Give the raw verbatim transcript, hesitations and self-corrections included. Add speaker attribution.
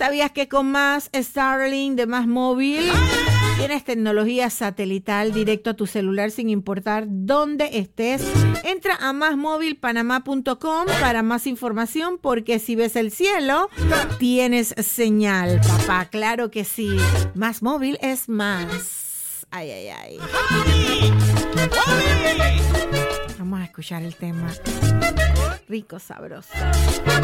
Speaker 1: ¿Sabías que con Más Starlink de Más Móvil tienes tecnología satelital directo a tu celular sin importar dónde estés? Entra a más móvil panamá punto com para más información, porque si ves el cielo, tienes señal, papá. Claro que sí. Más Móvil es más. Ay, ay, ay. Vamos a escuchar el tema. Rico, sabroso.